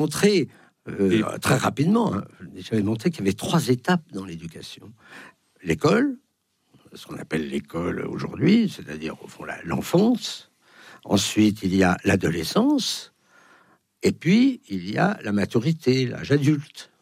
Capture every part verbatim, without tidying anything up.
montré euh, Et... très rapidement, hein, j'avais montré qu'il y avait trois étapes dans l'éducation. L'école, ce qu'on appelle l'école aujourd'hui, c'est-à-dire au fond la, l'enfance. Ensuite, il y a l'adolescence. Et puis, il y a la maturité, l'âge adulte.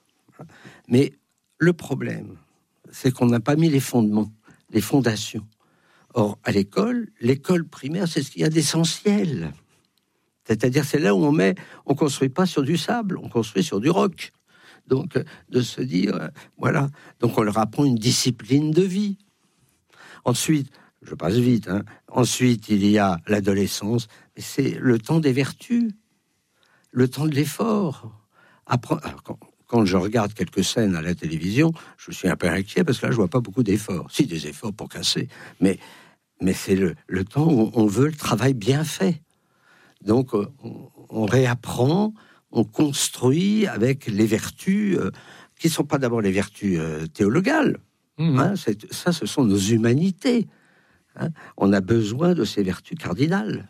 Mais le problème, c'est qu'on n'a pas mis les fondements, les fondations. Or, à l'école, l'école primaire, c'est ce qu'il y a d'essentiel. C'est-à-dire, c'est là où on met, on construit pas sur du sable, on construit sur du roc. Donc, de se dire, euh, voilà. Donc, on leur apprend une discipline de vie. Ensuite, je passe vite, hein. Ensuite, il y a l'adolescence, mais c'est le temps des vertus, le temps de l'effort. Après, quand, quand je regarde quelques scènes à la télévision, je suis un peu inquiet parce que là, je vois pas beaucoup d'efforts. Si, des efforts pour casser, mais, mais c'est le, le temps où on veut le travail bien fait. Donc, on, on réapprend, on construit avec les vertus euh, qui ne sont pas d'abord les vertus euh, théologales. Mmh. Hein, c'est, ça, ce sont nos humanités. Hein, on a besoin de ces vertus cardinales.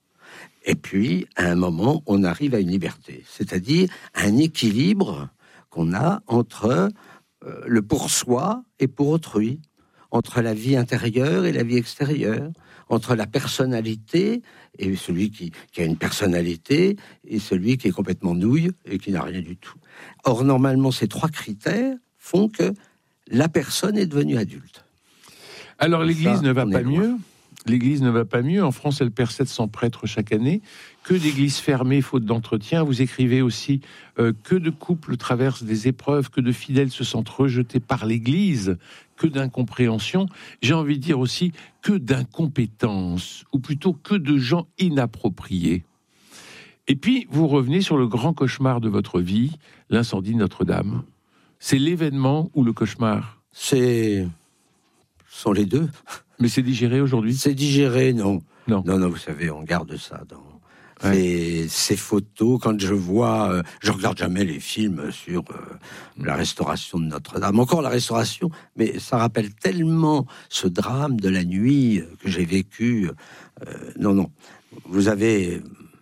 Et puis, à un moment, on arrive à une liberté, c'est-à-dire un équilibre qu'on a entre euh, le pour soi et pour autrui, entre la vie intérieure et la vie extérieure, entre la personnalité et celui qui, qui a une personnalité et celui qui est complètement nouille et qui n'a rien du tout. Or, normalement, ces trois critères font que la personne est devenue adulte. Alors, l'Église ça, ne va pas mieux. L'Église ne va pas mieux. En France, elle perd sept cents prêtres chaque année. Que d'églises fermées, faute d'entretien. Vous écrivez aussi euh, que de couples traversent des épreuves, que de fidèles se sentent rejetés par l'Église, que d'incompréhension. J'ai envie de dire aussi que d'incompétence, ou plutôt que de gens inappropriés. Et puis, vous revenez sur le grand cauchemar de votre vie, l'incendie de Notre-Dame. C'est l'événement ou le cauchemar ? C'est... Ce sont les deux. Mais c'est digéré aujourd'hui ? C'est digéré, non. Non, non, non, vous savez, on garde ça dans... Ouais. Ces, ces photos, quand je vois... Euh, je regarde jamais les films sur euh, la restauration de Notre-Dame. Encore la restauration, mais ça rappelle tellement ce drame de la nuit que j'ai vécu. Euh, non, non. Vous avez...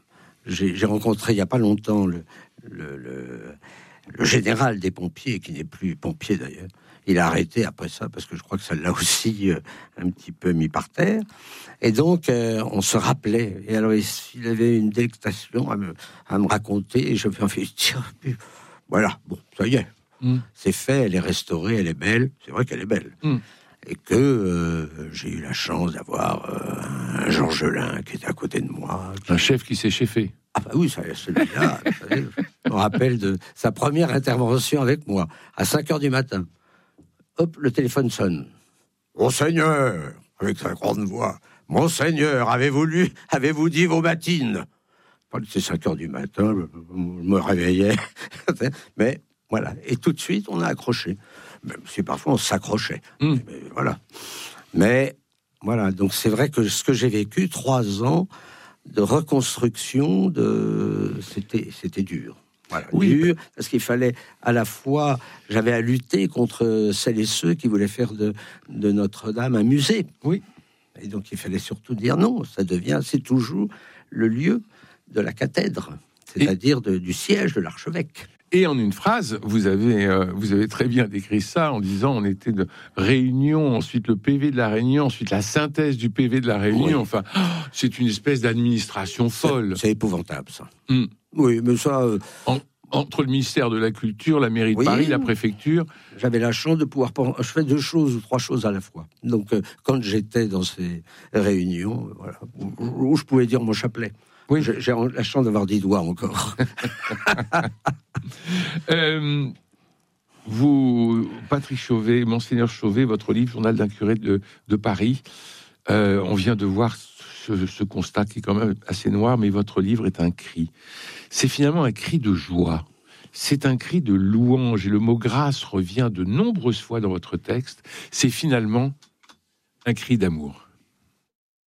J'ai, j'ai rencontré il n'y a pas longtemps le, le, le, le général des pompiers, qui n'est plus pompier d'ailleurs. Il a arrêté après ça, parce que je crois que ça l'a aussi euh, un petit peu mis par terre. Et donc, euh, on se rappelait. Et alors, il avait une délectation à me, à me raconter. Et je me suis dit, tiens, voilà, bon, ça y est. Mm. C'est fait, elle est restaurée, elle est belle. C'est vrai qu'elle est belle. Mm. Et que euh, j'ai eu la chance d'avoir euh, un Jean Gelin qui était à côté de moi. Qui... Un chef qui s'est cheffé. Ah bah oui, ça, celui-là, savez, je me rappelle de sa première intervention avec moi, à cinq heures du matin. Hop, le téléphone sonne. « Monseigneur !» avec sa grande voix. « Monseigneur, avez-vous lu, avez-vous dit vos matines ?» C'est cinq heures du matin, je me réveillais. Mais voilà, et tout de suite, on a accroché. Même si parfois on s'accrochait. Mmh. Mais voilà. Mais voilà, donc c'est vrai que ce que j'ai vécu, trois ans de reconstruction, de... c'était, c'était dur. Voilà, oui, dur, parce qu'il fallait à la fois, j'avais à lutter contre celles et ceux qui voulaient faire de, de Notre-Dame un musée. Oui. Et donc il fallait surtout dire non, ça devient, c'est toujours le lieu de la cathèdre, c'est-à-dire de, du siège de l'archevêque. Et en une phrase, vous avez, euh, vous avez très bien décrit ça en disant on était de Réunion, ensuite le P V de la Réunion, ensuite la synthèse du P V de la Réunion. Oui. Enfin, oh, c'est une espèce d'administration folle. C'est, c'est épouvantable, ça. Mm. Oui, mais ça... Euh... En, entre le ministère de la Culture, la mairie de oui, Paris, la préfecture... J'avais la chance de pouvoir... Je fais deux choses ou trois choses à la fois. Donc, euh, quand j'étais dans ces réunions, voilà, où, où je pouvais dire mon chapelet. Oui. J'ai, j'ai la chance d'avoir dix doigts encore. euh, vous, Patrick Chauvet, Monseigneur Chauvet, votre livre, Journal d'un curé de, de Paris, euh, on vient de voir ce, ce constat qui est quand même assez noir, mais votre livre est un cri. C'est finalement un cri de joie. C'est un cri de louange, et le mot grâce revient de nombreuses fois dans votre texte. C'est finalement un cri d'amour.